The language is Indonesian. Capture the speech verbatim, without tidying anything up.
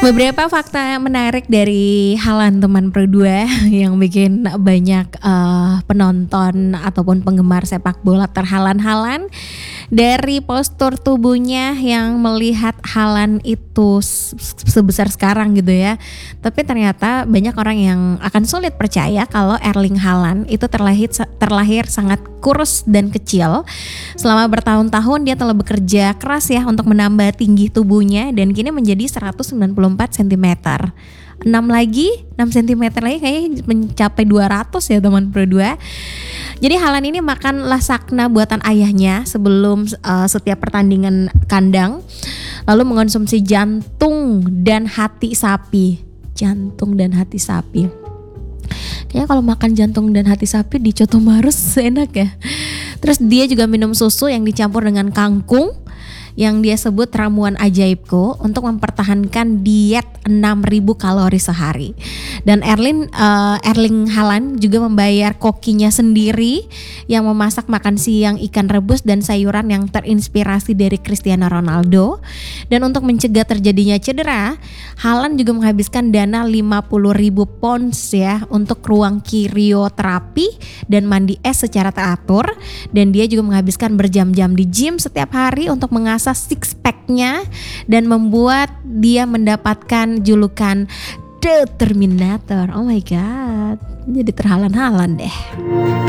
Beberapa fakta menarik dari Haaland teman Pro dua yang bikin banyak uh, penonton ataupun penggemar sepak bola terhalan-halan dari postur tubuhnya yang melihat Haaland itu sebesar sekarang gitu ya. Tapi ternyata banyak orang yang akan sulit percaya kalau Erling Haaland itu terlahir terlahir sangat kurus dan kecil. Selama bertahun-tahun dia telah bekerja keras ya untuk menambah tinggi tubuhnya dan kini menjadi seratus sembilan puluh empat sentimeter. enam lagi, enam sentimeter lagi kayaknya mencapai dua ratus ya teman Pro dua. Jadi Haaland ini makan lasagna buatan ayahnya sebelum uh, setiap pertandingan kandang. Lalu mengonsumsi jantung dan hati sapi. Jantung dan hati sapi. Kayaknya kalau makan jantung dan hati sapi di Coto Marus enak ya. Terus dia juga minum susu yang dicampur dengan kangkung yang dia sebut ramuan ajaibku untuk mempertahankan diet enam ribu kalori sehari. Dan Erling uh, Erling Haaland juga membayar kokinya sendiri yang memasak makan siang ikan rebus dan sayuran yang terinspirasi dari Cristiano Ronaldo. Dan untuk mencegah terjadinya cedera, Haaland juga menghabiskan dana lima puluh ribu pounds ya untuk ruang krioterapi dan mandi es secara teratur. Dan dia juga menghabiskan berjam-jam di gym setiap hari untuk mengasah six pack-nya dan membuat dia mendapatkan julukan The Terminator. Oh my god, jadi terhalan-halan deh.